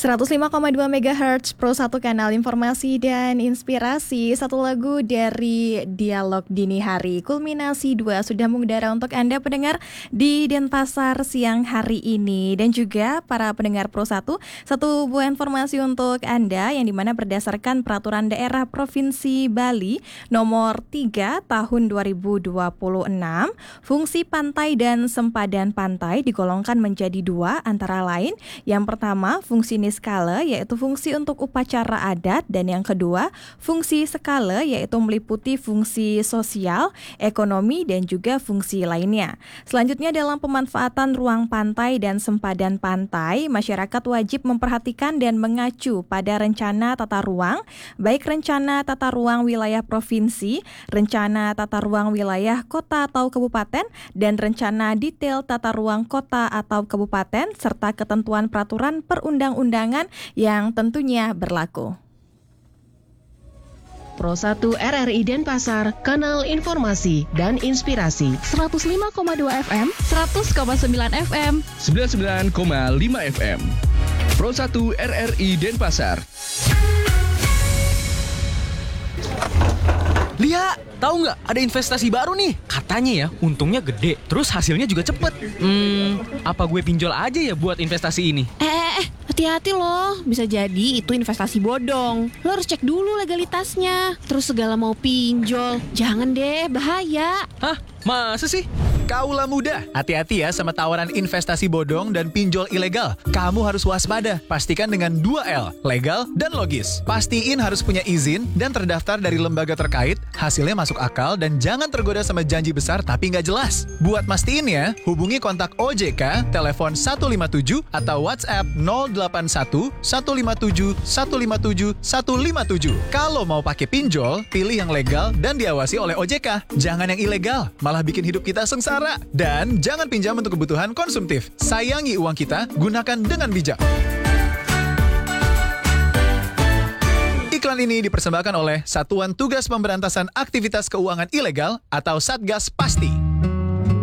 105,2 MHz Pro 1 kanal informasi dan inspirasi. Satu lagu dari Dialog Dini Hari. Kulminasi 2 sudah mengudara untuk Anda pendengar di Denpasar siang hari ini. Dan juga para pendengar Pro 1, satu buah informasi untuk Anda yang dimana berdasarkan Peraturan Daerah Provinsi Bali nomor 3 tahun 2026, fungsi pantai dan sempadan pantai digolongkan menjadi dua, antara lain yang pertama fungsi niskala yaitu fungsi untuk upacara adat, dan yang kedua fungsi skala yaitu meliputi fungsi sosial, ekonomi dan juga fungsi lainnya. Selanjutnya dalam pemanfaatan ruang pantai dan sempadan pantai, masyarakat wajib memperhatikan dan mengacu pada rencana tata ruang, baik rencana tata ruang wilayah provinsi, rencana tata ruang wilayah kota atau kabupaten, dan rencana detail tata ruang kota atau kabupaten serta ketentuan peraturan perundang-undangan yang tentunya berlaku. Pro 1 RRI Denpasar, kanal informasi dan inspirasi. 105,2 FM, 100,9 FM, 99,5 FM. Pro 1 RRI Denpasar. Lia, tahu nggak ada investasi baru nih? Katanya ya, untungnya gede, terus hasilnya juga cepet. Apa gue pinjol aja ya buat investasi ini? Hati-hati loh, bisa jadi itu investasi bodong. Lo harus cek dulu legalitasnya. Terus segala mau pinjol, jangan deh, bahaya. Hah? Masa sih? Kaulah muda, hati-hati ya sama tawaran investasi bodong dan pinjol ilegal. Kamu harus waspada, pastikan dengan 2L, legal dan logis. Pastiin harus punya izin dan terdaftar dari lembaga terkait, hasilnya masuk akal dan jangan tergoda sama janji besar tapi nggak jelas. Buat mastiin ya, hubungi kontak OJK, telepon 157 atau WhatsApp 081 157 157 157. Kalau mau pakai pinjol, pilih yang legal dan diawasi oleh OJK. Jangan yang ilegal, malah bikin hidup kita sengsara. Dan jangan pinjam untuk kebutuhan konsumtif. Sayangi uang kita, gunakan dengan bijak. Iklan ini dipersembahkan oleh Satuan Tugas Pemberantasan Aktivitas Keuangan Ilegal atau Satgas Pasti.